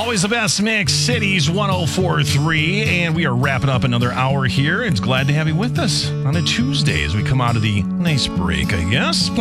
Always the best mix, Cities 104.3, and we are wrapping up another hour here. It's glad to have you with us on a Tuesday as we come out of the nice break, I guess.